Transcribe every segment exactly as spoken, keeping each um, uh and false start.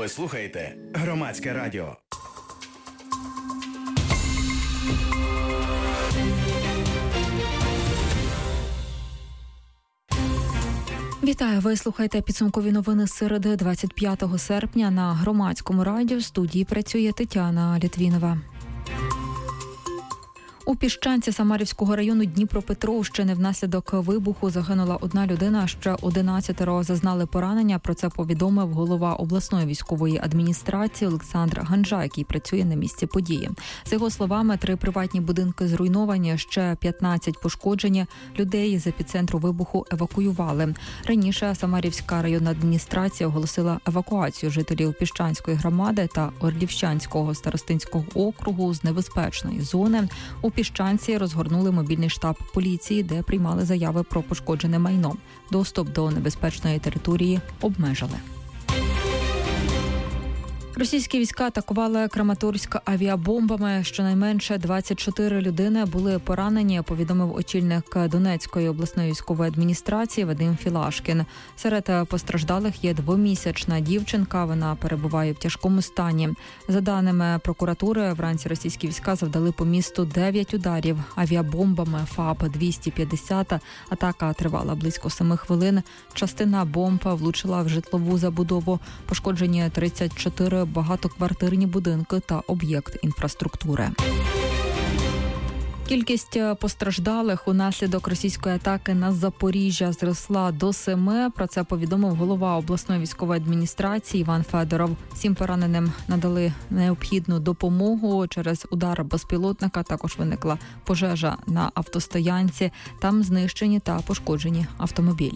Ви слухаєте Громадське радіо. Вітаю, ви слухаєте підсумкові новини середи двадцять п'ятого серпня на Громадському радіо. В студії працює Тетяна Літвінова. У Піщанці Самарівського району Дніпропетровщини внаслідок вибуху загинула одна людина, ще одинадцятеро зазнали поранення. Про це повідомив голова обласної військової адміністрації Олександр Ганжа, який працює на місці події. За його словами, три приватні будинки зруйновані, ще п'ятнадцять пошкоджені. Людей з епіцентру вибуху евакуювали. Раніше Самарівська районна адміністрація оголосила евакуацію жителів Піщанської громади та Орлівщанського старостинського округу з небезпечної зони. У Піщанці розгорнули мобільний штаб поліції, де приймали заяви про пошкоджене майно. Доступ до небезпечної території обмежили. Російські війська атакували Краматорськ авіабомбами. Щонайменше двадцять чотири людини були поранені, повідомив очільник Донецької обласної військової адміністрації Вадим Філашкін. Серед постраждалих є двомісячна дівчинка, вона перебуває в тяжкому стані. За даними прокуратури, вранці російські війська завдали по місту дев'ять ударів авіабомбами ФАП двісті п'ятдесят. Атака тривала близько семи хвилин. Частина бомб влучила в житлову забудову. Пошкоджені тридцять чотири багатоквартирні будинки та об'єкт інфраструктури. Кількість постраждалих унаслідок російської атаки на Запоріжжя зросла до семи. Про це повідомив голова обласної військової адміністрації Іван Федоров. Всім пораненим надали необхідну допомогу. Через удар безпілотника також виникла пожежа на автостоянці. Там знищені та пошкоджені автомобілі.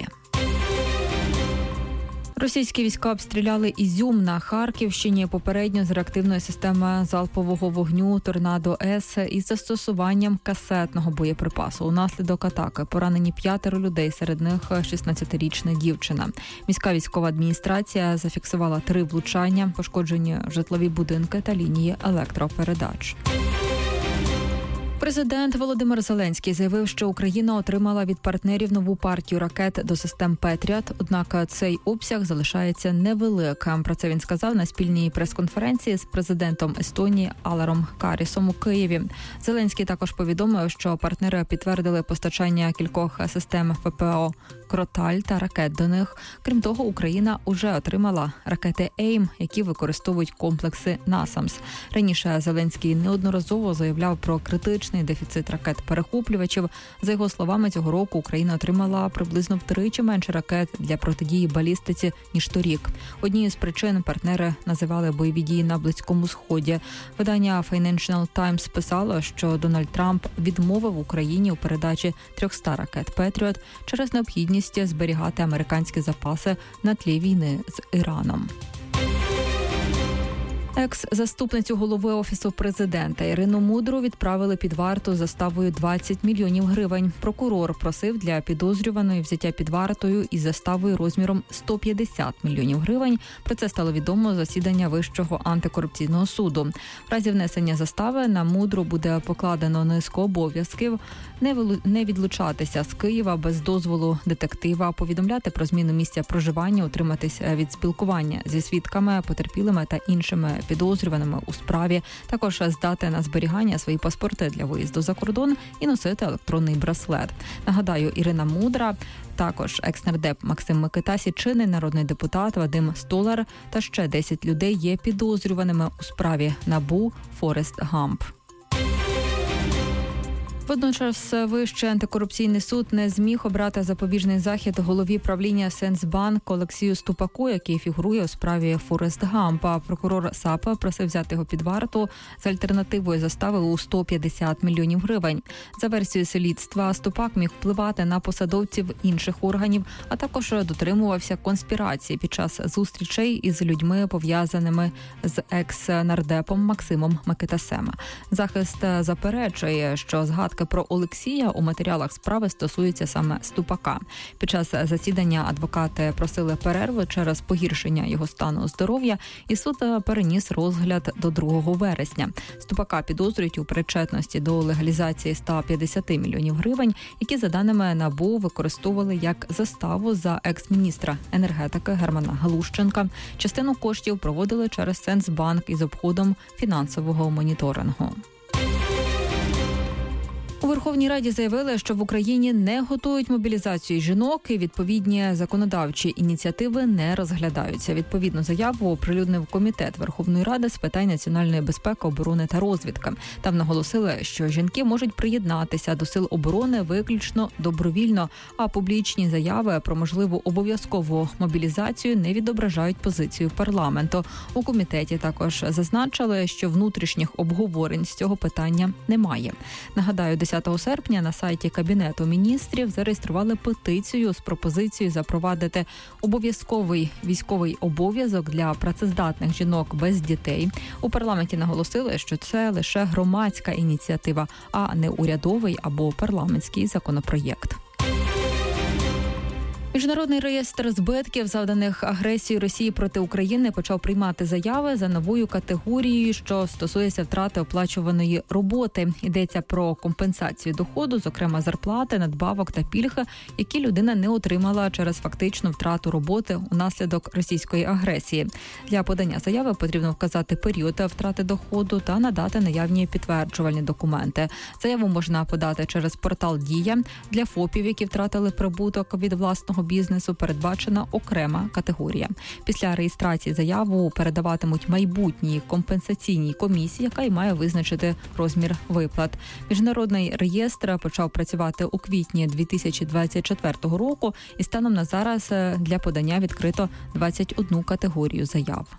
Російські війська обстріляли Ізюм на Харківщині попередньо з реактивної системи залпового вогню «Торнадо-С» із застосуванням касетного боєприпасу. Унаслідок атаки поранені п'ятеро людей, серед них шістнадцятирічна дівчина. Міська військова адміністрація зафіксувала три влучання, пошкоджені житлові будинки та лінії електропередач. Президент Володимир Зеленський заявив, що Україна отримала від партнерів нову партію ракет до систем «Петріот», однак цей обсяг залишається невеликим. Про це він сказав на спільній прес-конференції з президентом Естонії Алером Карісом у Києві. Зеленський також повідомив, що партнери підтвердили постачання кількох систем ППО «Кроталь» та ракет до них. Крім того, Україна уже отримала ракети «Ейм», які використовують комплекси «Насамс». Раніше Зеленський неодноразово заявляв про критичний дефіцит ракет-перехоплювачів. За його словами, цього року Україна отримала приблизно втричі менше ракет для протидії балістиці, ніж торік. Однією з причин партнери називали бойові дії на Близькому Сході. Видання Financial Times писало, що Дональд Трамп відмовив Україні у передачі триста ракет «Петріот» через необхідність зберігати американські запаси на тлі війни з Іраном. Екс-заступницю голови Офісу президента Ірину Мудру відправили під варту з заставою двадцять мільйонів гривень. Прокурор просив для підозрюваної взяття під вартою із заставою розміром сто п'ятдесят мільйонів гривень. Про це стало відомо засідання Вищого антикорупційного суду. В разі внесення застави на Мудру буде покладено низку обов'язків: не відлучатися з Києва без дозволу детектива, повідомляти про зміну місця проживання, утриматися від спілкування зі свідками, потерпілими та іншими підозрюваними у справі, також здати на зберігання свої паспорти для виїзду за кордон і носити електронний браслет. Нагадаю, Ірина Мудра, також екс-нардеп Максим Микитась, чинний народний депутат Вадим Столар та ще десять людей є підозрюваними у справі НАБУ Форест Гамп. Водночас Вищий антикорупційний суд не зміг обрати запобіжний захід голові правління Сенсбанк Олексію Ступаку, який фігурує у справі Форест Гампа. Прокурор САП просив взяти його під варту з альтернативою застави у сто п'ятдесят мільйонів гривень. За версією слідства, Ступак міг впливати на посадовців інших органів, а також дотримувався конспірації під час зустрічей із людьми, пов'язаними з екс-нардепом Максимом Микитасем. Захист заперечує, що згадки згадки про Олексія у матеріалах справи стосуються саме Ступака. Під час засідання адвокати просили перерви через погіршення його стану здоров'я, і суд переніс розгляд до другого вересня. Ступака підозрюють у причетності до легалізації ста п'ятдесят мільйонів гривень, які, за даними НАБУ, використовували як заставу за екс-міністра енергетики Германа Галущенка. Частину коштів проводили через Сенсбанк із обходом фінансового моніторингу. У Верховній Раді заявили, що в Україні не готують мобілізацію жінок і відповідні законодавчі ініціативи не розглядаються. Відповідну заяву оприлюднив Комітет Верховної Ради з питань національної безпеки, оборони та розвідки. Там наголосили, що жінки можуть приєднатися до сил оборони виключно добровільно, а публічні заяви про можливу обов'язкову мобілізацію не відображають позицію парламенту. У комітеті також зазначили, що внутрішніх обговорень з цього питання немає. Нагадаю, десятого серпня на сайті Кабінету міністрів зареєстрували петицію з пропозицією запровадити обов'язковий військовий обов'язок для працездатних жінок без дітей. У парламенті наголосили, що це лише громадська ініціатива, а не урядовий або парламентський законопроєкт. Міжнародний реєстр збитків, завданих агресією Росії проти України, почав приймати заяви за новою категорією, що стосується втрати оплачуваної роботи. Йдеться про компенсацію доходу, зокрема зарплати, надбавок та пільги, які людина не отримала через фактичну втрату роботи унаслідок російської агресії. Для подання заяви потрібно вказати період втрати доходу та надати наявні підтверджувальні документи. Заяву можна подати через портал «Дія». Для ФОПів, які втратили прибуток від власного бізнесу, передбачена окрема категорія. Після реєстрації заяву передаватимуть майбутній компенсаційній комісії, яка й має визначити розмір виплат. Міжнародний реєстр почав працювати у квітні дві тисячі двадцять четвертого року, і станом на зараз для подання відкрито двадцять одну категорію заяв.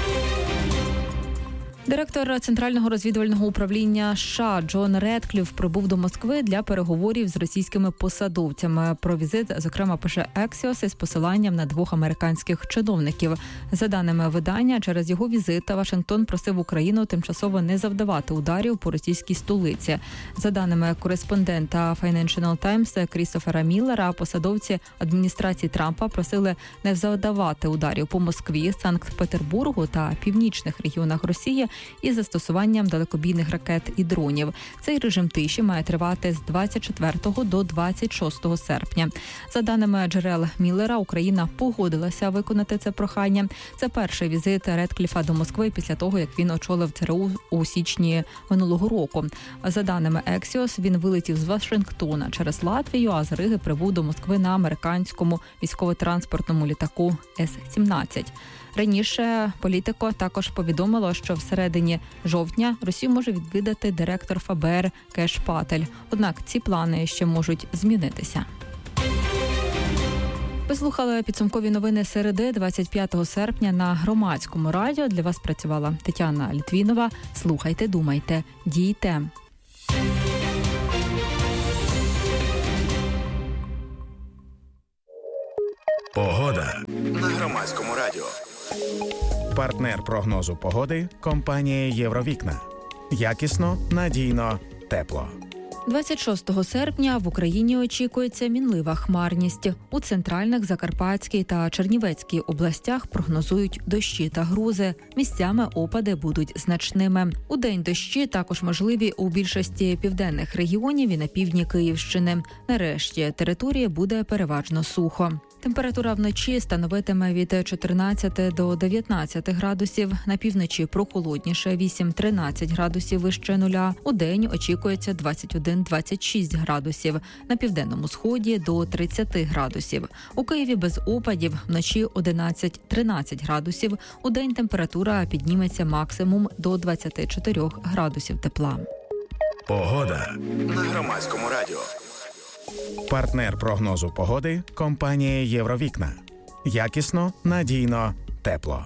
Директор Центрального розвідувального управління США Джон Редкліф прибув до Москви для переговорів з російськими посадовцями. Про візит, зокрема, пише Ексіос із посиланням на двох американських чиновників. За даними видання, через його візит Вашингтон просив Україну тимчасово не завдавати ударів по російській столиці. За даними кореспондента Financial Times Крістофера Міллера, посадовці адміністрації Трампа просили не завдавати ударів по Москві, Санкт-Петербургу та північних регіонах Росії із застосуванням далекобійних ракет і дронів. Цей режим тиші має тривати з двадцять четвертого до двадцять шостого серпня. За даними джерел Міллера, Україна погодилася виконати це прохання. Це перший візит Редкліфа до Москви після того, як він очолив ЦРУ у січні минулого року. За даними Ексіос, він вилетів з Вашингтона через Латвію, а з Риги прибув до Москви на американському військово-транспортному літаку Ес сімнадцять. Раніше Політико також повідомило, що всередині жовтня Росію може відвідати директор ФБР Кеш Патель. Однак ці плани ще можуть змінитися. Ви слухали підсумкові новини середи, двадцять п'ятого серпня на Громадському радіо. Для вас працювала Тетяна Літвінова. Слухайте, думайте, дійте. Погода на Громадському радіо. Партнер прогнозу погоди – компанія «Євровікна». Якісно, надійно, тепло. двадцять шостого серпня в Україні очікується мінлива хмарність. У центральних, Закарпатській та Чернівецькій областях прогнозують дощі та грози. Місцями опади будуть значними. Удень дощі також можливі у більшості південних регіонів і на півдні Київщини. Нарешті території буде переважно сухо. Температура вночі становитиме від чотирнадцяти до дев'ятнадцяти градусів. На півночі прохолодніше вісім-тринадцять градусів вище нуля. Удень очікується двадцять один - двадцять шість градусів. На південному сході до тридцяти градусів. У Києві без опадів, вночі одинадцять - тринадцять градусів. Удень температура підніметься максимум до двадцяти чотирьох градусів тепла. Погода на Громадському радіо. Партнер прогнозу погоди – компанія «Євровікна». Якісно, надійно, тепло.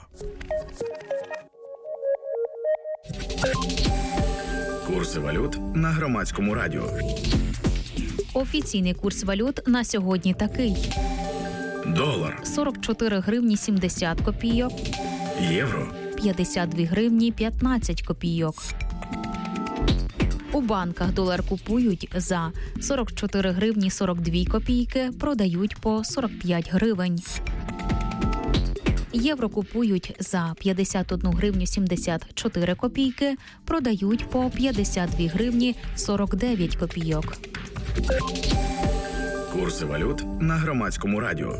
Курси валют на Громадському радіо. Офіційний курс валют на сьогодні такий. Долар – сорок чотири гривні сімдесят копійок. Євро – п'ятдесят дві гривні п'ятнадцять копійок. У банках долар купують за сорок чотири гривні сорок дві копійки, продають по сорок п'ять гривень. Євро купують за п'ятдесят одну гривню сімдесят чотири копійки, продають по п'ятдесят дві гривні сорок дев'ять копійок. Курси валют на Громадському радіо.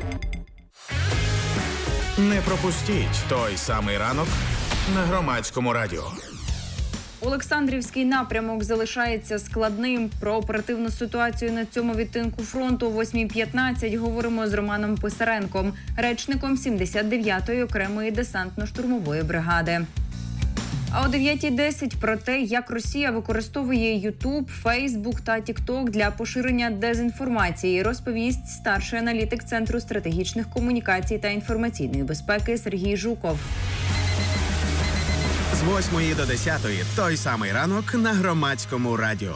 Не пропустіть той самий ранок на Громадському радіо. Олександрівський напрямок залишається складним. Про оперативну ситуацію на цьому відтинку фронту о восьмій п'ятнадцять говоримо з Романом Писаренком, речником сімдесят дев'ятої окремої десантно-штурмової бригади. А о дев'ятій десять про те, як Росія використовує Ютуб, Фейсбук та Тікток для поширення дезінформації, розповість старший аналітик Центру стратегічних комунікацій та інформаційної безпеки Сергій Жуков. З восьмої до десятої той самий ранок на Громадському радіо.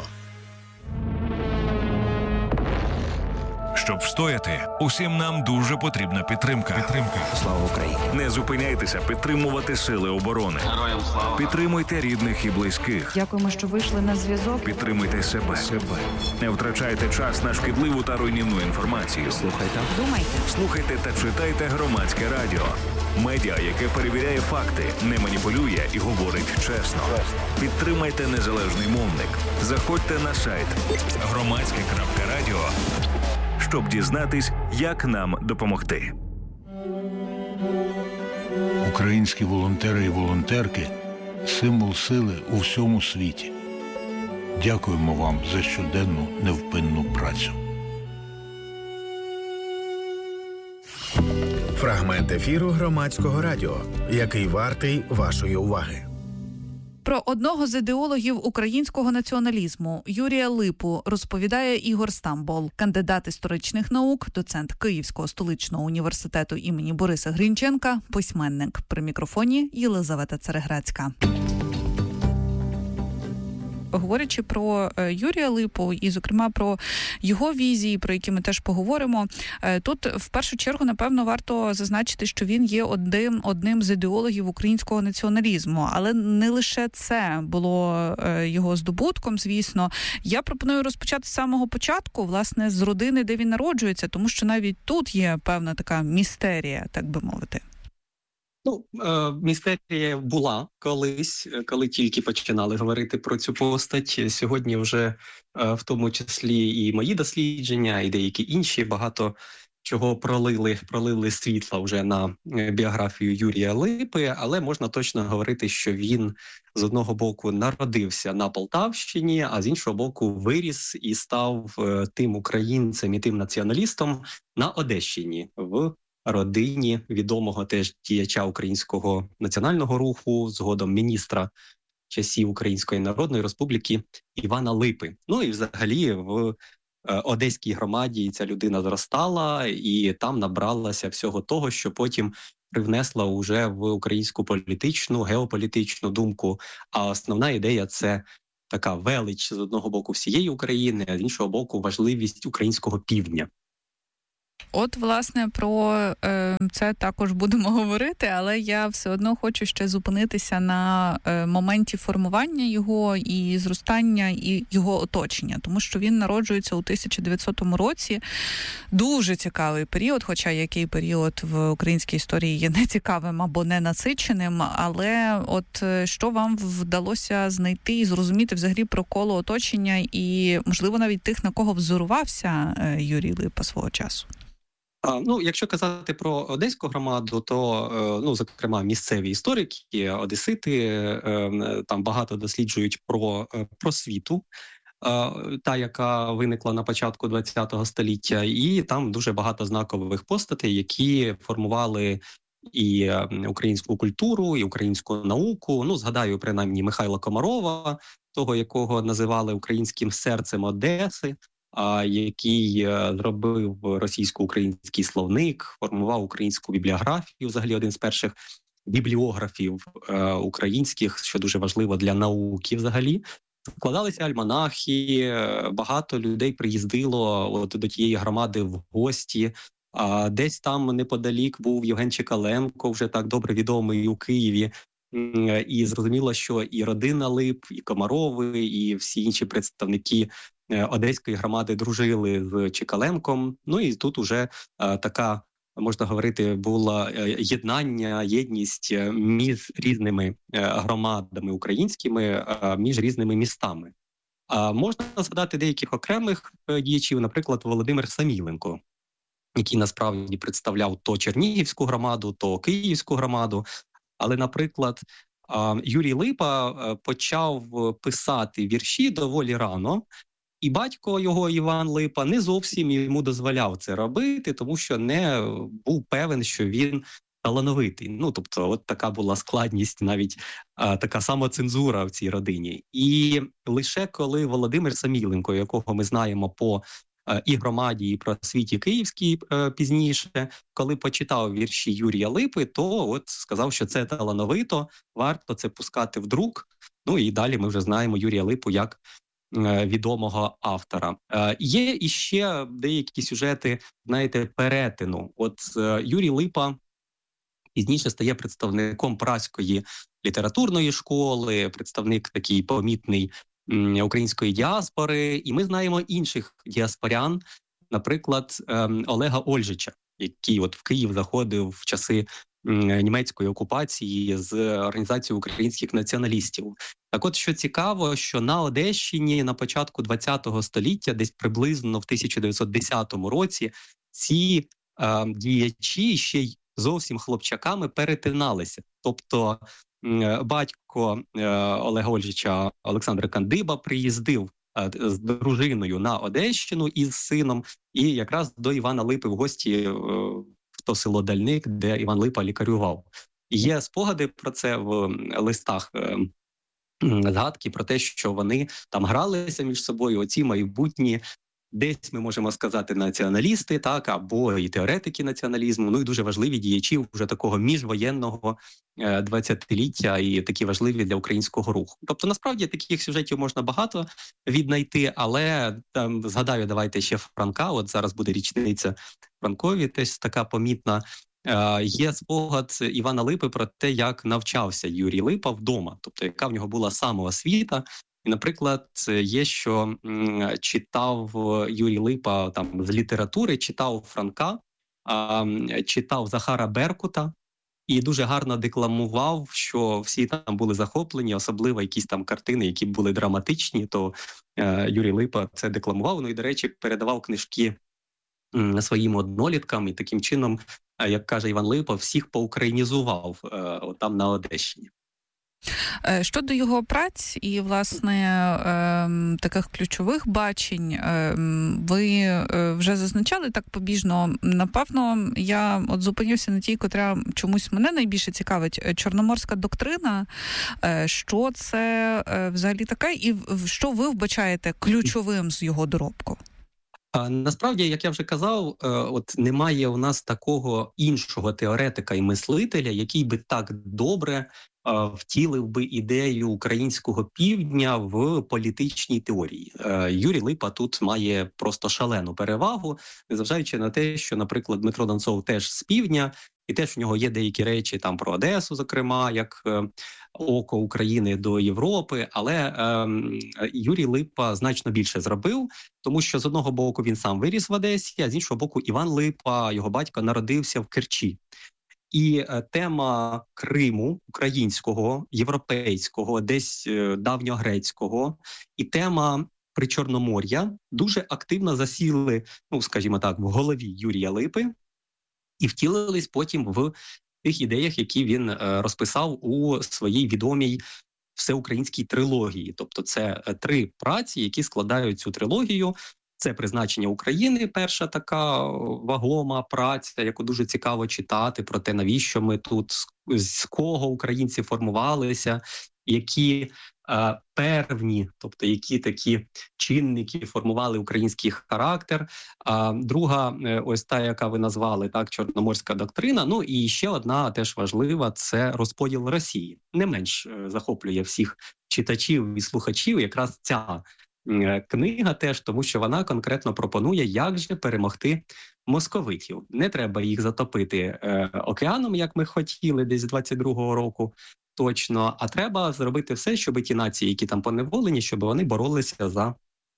Щоб встояти, усім нам дуже потрібна підтримка. Підтримка. Слава Україні! Не зупиняйтеся підтримувати сили оборони. Героям слава! Підтримуйте рідних і близьких. Дякуємо, що вийшли на зв'язок. Підтримуйте себе. себе. Не втрачайте час на шкідливу та руйнівну інформацію. Слухайте. Думайте. Слухайте та читайте Громадське радіо. Медіа, яке перевіряє факти, не маніпулює і говорить чесно. Підтримайте незалежний мовник. Заходьте на сайт громадське крапка радіо, щоб дізнатись, як нам допомогти. Українські волонтери і волонтерки – символ сили у всьому світі. Дякуємо вам за щоденну невпинну працю. Фрагмент ефіру Громадського радіо, який вартий вашої уваги. Про одного з ідеологів українського націоналізму Юрія Липу розповідає Ігор Стамбол, кандидат історичних наук, доцент Київського столичного університету імені Бориса Грінченка, письменник. При мікрофоні Єлизавета Цереграцька. Говорячи про Юрія Липу і, зокрема, про його візії, про які ми теж поговоримо, тут в першу чергу, напевно, варто зазначити, що він є одним, одним з ідеологів українського націоналізму. Але не лише це було його здобутком, звісно. Я пропоную розпочати з самого початку, власне, з родини, де він народжується, тому що навіть тут є певна така містерія, так би мовити. Ну, е, містерія була колись, коли тільки починали говорити про цю постать. Сьогодні вже е, в тому числі і мої дослідження, і деякі інші багато чого пролили, пролили світла вже на біографію Юрія Липи, але можна точно говорити, що він з одного боку народився на Полтавщині, а з іншого боку виріс і став е, тим українцем і тим націоналістом на Одещині, в родині відомого теж діяча українського національного руху, згодом міністра часів Української Народної Республіки Івана Липи. Ну і взагалі в Одеській громаді ця людина зростала і там набралася всього того, що потім привнесла уже в українську політичну, геополітичну думку. А основна ідея – це така велич з одного боку всієї України, а з іншого боку важливість українського півдня. От, власне, про е, це також будемо говорити, але я все одно хочу ще зупинитися на е, моменті формування його і зростання, і його оточення, тому що він народжується у тисяча дев'ятсотому році. Дуже цікавий період, хоча який період в українській історії є нецікавим або ненасиченим, але от що вам вдалося знайти і зрозуміти взагалі про коло оточення і, можливо, навіть тих, на кого взорувався е, Юрій Липа свого часу? А, ну, якщо казати про Одеську громаду, то, ну, зокрема, місцеві історики, одесити, там багато досліджують про просвіту, та, яка виникла на початку ХХ століття, і там дуже багато знакових постатей, які формували і українську культуру, і українську науку. Ну, згадаю, принаймні, Михайла Комарова, того, якого називали українським серцем Одеси, а який зробив російсько-український словник, формував українську бібліографію, взагалі один з перших бібліографів е, українських, що дуже важливо для науки взагалі. Складалися альманахи, багато людей приїздило от до тієї громади в гості. А десь там неподалік був Євген Чекаленко, вже так добре відомий у Києві. І зрозуміло, що і родина Лип, і Комарови, і всі інші представники одеської громади дружили з Чекаленком. Ну і тут уже така, можна говорити, було єднання, єдність між різними громадами українськими, між різними містами. А можна згадати деяких окремих діячів, наприклад, Володимир Саміленко, який насправді представляв то Чернігівську громаду, то Київську громаду. Але, наприклад, Юрій Липа почав писати вірші доволі рано, і батько його, Іван Липа, не зовсім йому дозволяв це робити, тому що не був певен, що він талановитий. Ну, тобто, от така була складність, навіть а, така самоцензура в цій родині. І лише коли Володимир Саміленко, якого ми знаємо по а, і громаді, і просвіті київській а, пізніше, коли почитав вірші Юрія Липи, то от сказав, що це талановито, варто це пускати в друк. Ну і далі ми вже знаємо Юрія Липу як відомого автора. Є іще деякі сюжети, знаєте, перетину. От Юрій Липа пізніше стає представником Празької літературної школи, представник такий помітний української діаспори, і ми знаємо інших діаспорян, наприклад, Олега Ольжича, який от в Київ заходив в часи німецької окупації з Організацією українських націоналістів. Так от, що цікаво, що на Одещині на початку ХХ століття, десь приблизно в тисяча дев'ятсот десятому році, ці е, діячі ще й зовсім хлопчаками перетиналися. Тобто е, батько е, Олега Ольжича, Олександр Кандиба, приїздив е, з дружиною на Одещину із сином, і якраз до Івана Липи в гості е, в то село Дальник, де Іван Липа лікарював. Є спогади про це в листах, е, згадки про те, що вони там гралися між собою, оці майбутні, десь ми можемо сказати, націоналісти, так, або і теоретики націоналізму, ну і дуже важливі діячі вже такого міжвоєнного двадцятиліття і такі важливі для українського руху. Тобто, насправді, таких сюжетів можна багато віднайти, але там, згадаю, давайте ще Франка, от зараз буде річниця Франкові, теж така помітна. Є спогад Івана Липи про те, як навчався Юрій Липа вдома, тобто яка в нього була самоосвіта. І, наприклад, є, що м, читав Юрій Липа там з літератури, читав Франка, а, читав Захара Беркута і дуже гарно декламував, що всі там були захоплені, особливо якісь там картини, які були драматичні, то е, Юрій Липа це декламував. Ну і, до речі, передавав книжки м, своїм одноліткам і таким чином, як каже Іван Липа, всіх поукраїнізував е, там на Одещині. Щодо його праць і, власне, таких ключових бачень, ви вже зазначали так побіжно. Напевно, я от зупинюся на тій, котра чомусь мене найбільше цікавить. Чорноморська доктрина. Що це взагалі таке? І що ви вбачаєте ключовим з його доробку? А, насправді, як я вже казав, от немає у нас такого іншого теоретика і мислителя, який би так добре втілив би ідею українського півдня в політичній теорії. Юрій Липа тут має просто шалену перевагу, незважаючи на те, що, наприклад, Дмитро Донцов теж з півдня, і теж в нього є деякі речі там про Одесу, зокрема, як е, око України до Європи, але е, Юрій Липа значно більше зробив, тому що з одного боку він сам виріс в Одесі, а з іншого боку Іван Липа, його батько, народився в Керчі. І е, тема Криму, українського, європейського, десь е, давньогрецького, і тема Причорномор'я дуже активно засіли, ну, скажімо так, в голові Юрія Липи, і втілились потім в тих ідеях, які він е, розписав у своїй відомій всеукраїнській трилогії. Тобто це е, три праці, які складають цю трилогію. Це «Призначення України», перша така вагома праця, яку дуже цікаво читати, про те, навіщо ми тут, з кого українці формувалися, які е, певні, тобто які такі чинники формували український характер. А друга, е, ось та, яка ви назвали, так, Чорноморська доктрина. Ну і ще одна теж важлива – це розподіл Росії. Не менш е, захоплює всіх читачів і слухачів якраз ця книга теж, тому що вона конкретно пропонує, як же перемогти московитів. Не треба їх затопити е, океаном, як ми хотіли десь з двадцять другого року, точно, а треба зробити все, щоб ті нації, які там поневолені, щоб вони боролися за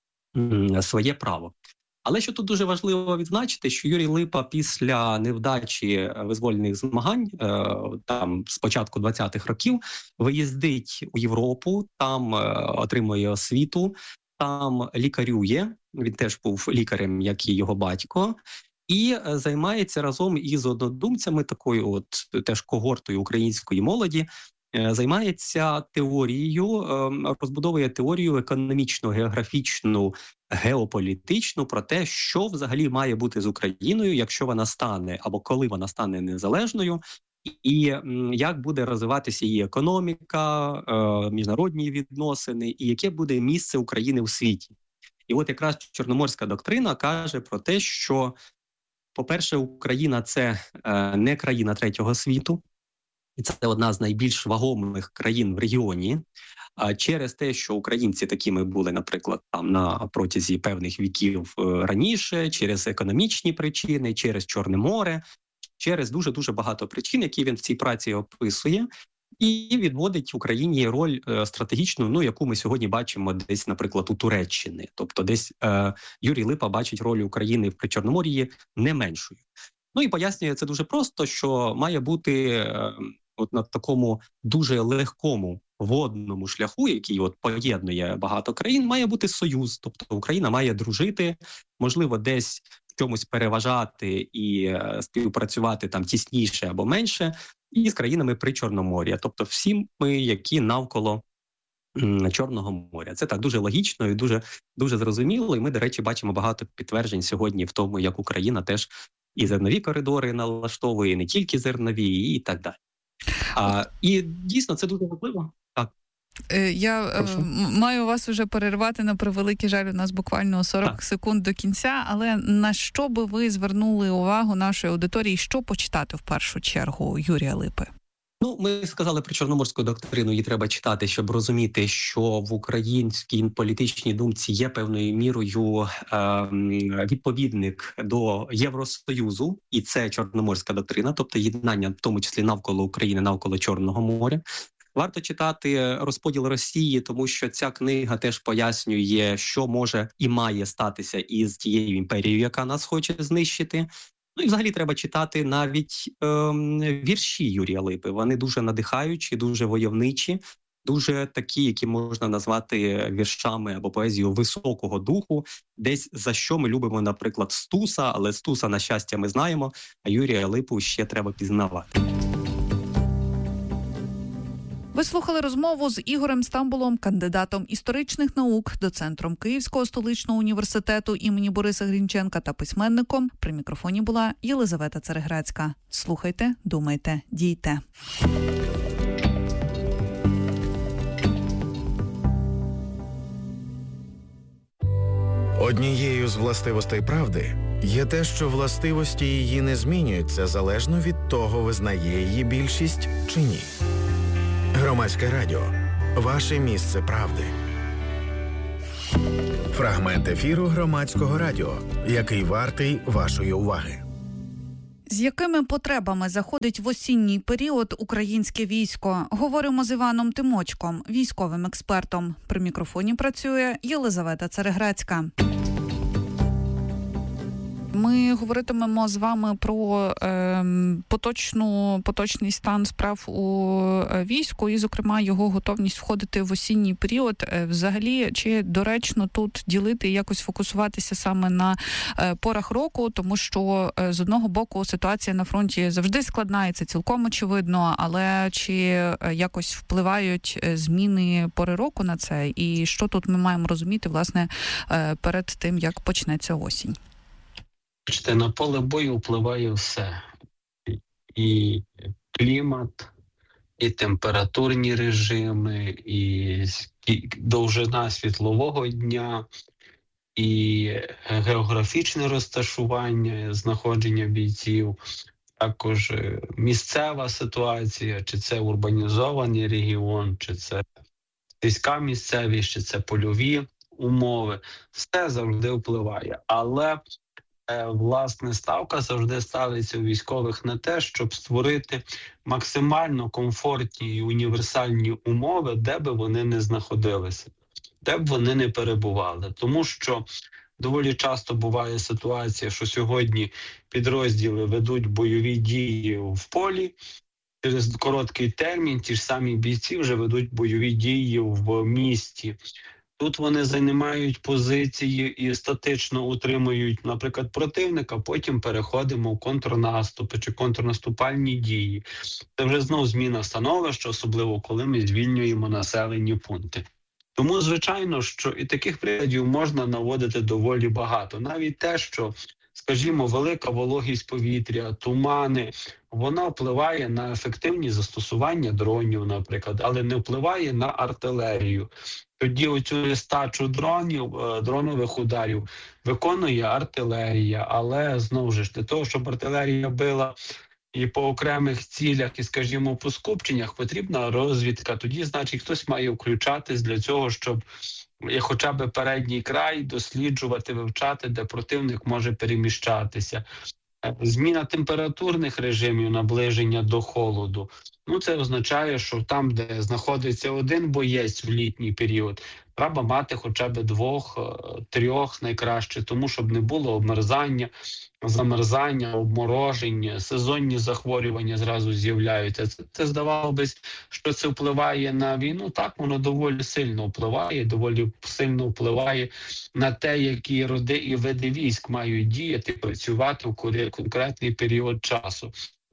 м, своє право. Але що тут дуже важливо відзначити, що Юрій Липа після невдачі визвольних змагань, е, там з початку двадцятих років, виїздить у Європу, там е, отримує освіту, там лікарює, він теж був лікарем, як і його батько, і е, займається разом із однодумцями, такою от теж когортою української молоді, займається теорією, розбудовує теорію економічну, географічну, геополітичну про те, що взагалі має бути з Україною, якщо вона стане, або коли вона стане незалежною, і як буде розвиватися її економіка, міжнародні відносини, і яке буде місце України у світі. І от якраз Чорноморська доктрина каже про те, що, по-перше, Україна – це не країна третього світу, і це одна з найбільш вагомих країн в регіоні. А через те, що українці такими були, наприклад, там на протязі певних віків раніше, через економічні причини, через Чорне море, через дуже-дуже багато причин, які він в цій праці описує, і відводить Україні роль стратегічну, ну, яку ми сьогодні бачимо десь, наприклад, у Туреччини. Тобто десь е, Юрій Липа бачить роль України в Причорномор'ї не меншою. Ну і пояснює це дуже просто, що має бути е, от на такому дуже легкому водному шляху, який от поєднує багато країн, має бути союз. Тобто Україна має дружити, можливо, десь в чомусь переважати і е, співпрацювати там тісніше або менше, і з країнами Причорномор'я. Тобто всі ми, які навколо м, Чорного моря. Це так дуже логічно і дуже, дуже зрозуміло. І ми, до речі, бачимо багато підтверджень сьогодні в тому, як Україна теж і зернові коридори налаштовує, і не тільки зернові, і так далі. А, і дійсно це дуже важливо. Так. Я Прошу. маю вас вже перервати, на превеликий жаль, у нас буквально сорок так. секунд до кінця, але на що би ви звернули увагу нашої аудиторії, що почитати в першу чергу Юрія Липи? Ну, ми сказали про Чорноморську доктрину, її треба читати, щоб розуміти, що в українській політичній думці є певною мірою е, відповідник до Євросоюзу, і це Чорноморська доктрина, тобто єднання в тому числі навколо України, навколо Чорного моря. Варто читати «Розподіл Росії», тому що ця книга теж пояснює, що може і має статися із тією імперією, яка нас хоче знищити. Ну і взагалі треба читати навіть ем, вірші Юрія Липи. Вони дуже надихаючі, дуже войовничі, дуже такі, які можна назвати віршами або поезією високого духу. Десь за що ми любимо, наприклад, Стуса, але Стуса, на щастя, ми знаємо, а Юрія Липу ще треба пізнавати. Ви слухали розмову з Ігорем Стамбулом, кандидатом історичних наук, доцентром Київського столичного університету імені Бориса Грінченка та письменником. При мікрофоні була Єлизавета Цареградська. Слухайте, думайте, дійте. Однією з властивостей правди є те, що властивості її не змінюються залежно від того, визнає її більшість чи ні. Громадське радіо. Ваше місце правди. Фрагмент ефіру Громадського радіо, який вартий вашої уваги. З якими потребами заходить в осінній період українське військо? Говоримо з Іваном Тимочком, військовим експертом. При мікрофоні працює Єлизавета Цареградська. Ми говоритимемо з вами про е, поточну, поточний стан справ у війську і, зокрема, його готовність входити в осінній період. Взагалі, чи доречно тут ділити і якось фокусуватися саме на е, порах року, тому що е, з одного боку ситуація на фронті завжди складна, і це цілком очевидно, але чи е, якось впливають зміни пори року на це? І що тут ми маємо розуміти, власне, е, перед тим, як почнеться осінь? На поле бою впливає все. І клімат, і температурні режими, і довжина світлового дня, і географічне розташування, знаходження бійців, також місцева ситуація, чи це урбанізований регіон, чи це сільська місцевість, чи це польові умови. Все завжди впливає. Але власне, ставка завжди ставиться у військових на те, щоб створити максимально комфортні і універсальні умови, де би вони не знаходилися, де б вони не перебували. Тому що доволі часто буває ситуація, що сьогодні підрозділи ведуть бойові дії в полі, через короткий термін ті ж самі бійці вже ведуть бойові дії в місті. Тут вони займають позиції і статично утримують, наприклад, противника, потім переходимо в контрнаступи чи контрнаступальні дії. Це вже знову зміна становища, особливо коли ми звільнюємо населені пункти. Тому, звичайно, що і таких прикладів можна наводити доволі багато. Навіть те, що, скажімо, велика вологість повітря, тумани, вона впливає на ефективність застосування дронів, наприклад, але не впливає на артилерію. Тоді оцю нестачу дронів, дронових ударів виконує артилерія, але, знову ж, для того, щоб артилерія била і по окремих цілях, і, скажімо, по скупченнях, потрібна розвідка. Тоді, значить, хтось має включатись для цього, щоб хоча б передній край досліджувати, вивчати, де противник може переміщатися. Зміна температурних режимів, наближення до холоду. Ну, це означає, що там, де знаходиться один боєць в літній період, треба мати хоча б двох, трьох найкраще, тому щоб не було обмерзання, замерзання, обмороження, сезонні захворювання зразу з'являються. Це, це здавало би, що це впливає на війну. Так, воно доволі сильно впливає, доволі сильно впливає на те, які роди і види військ мають діяти, працювати в конкретний період часу.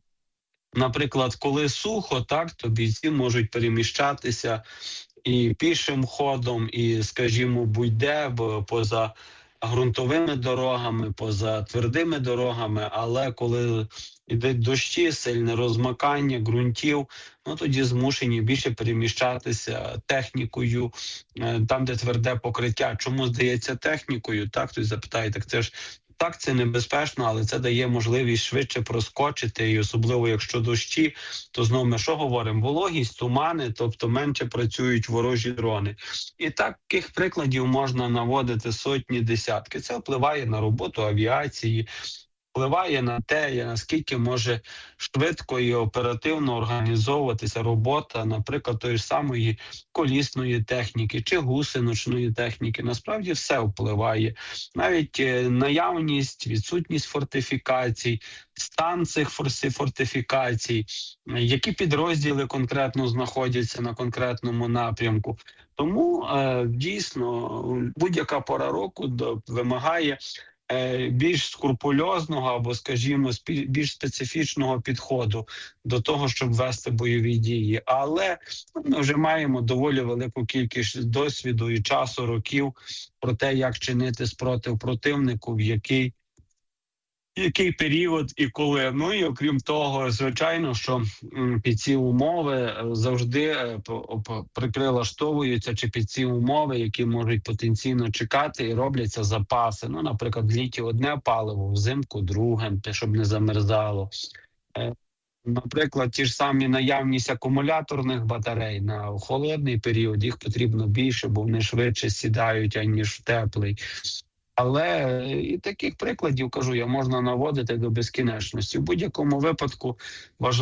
Наприклад, коли сухо, так, то бійці можуть переміщатися і пішим ходом, і, скажімо, будь-де поза ґрунтовими дорогами, поза твердими дорогами, але коли йдуть дощі, сильне розмакання ґрунтів, ну тоді змушені більше переміщатися технікою, там, де тверде покриття. Чому, здається, технікою? Так, хтось запитає, так це ж так, це небезпечно, але це дає можливість швидше проскочити, і особливо, якщо дощі, то знову ми що говоримо? Вологість, тумани, тобто менше працюють ворожі дрони. І таких прикладів можна наводити сотні, десятки. Це впливає на роботу авіації, впливає на те, наскільки може швидко і оперативно організовуватися робота, наприклад, тої ж самої колісної техніки чи гусеничної техніки. Насправді все впливає. Навіть наявність, відсутність фортифікацій, стан цих фортифікацій, які підрозділи конкретно знаходяться на конкретному напрямку. Тому е, дійсно будь-яка пора року вимагає більш скрупульозного або, скажімо, більш специфічного підходу до того, щоб вести бойові дії. Але ми вже маємо доволі велику кількість досвіду і часу, років про те, як чинити спротив противнику, в який який період і коли. Ну і окрім того, звичайно, що під ці умови завжди прилаштовуються чи під ці умови, які можуть потенційно чекати, і робляться запаси. Ну, наприклад, в літі одне паливо, взимку друге, щоб не замерзало. Наприклад, ті ж самі наявність акумуляторних батарей на холодний період, їх потрібно більше, бо вони швидше сідають, аніж в теплий. Але і таких прикладів, кажу, я можна наводити до безкінечності. В будь-якому випадку важливо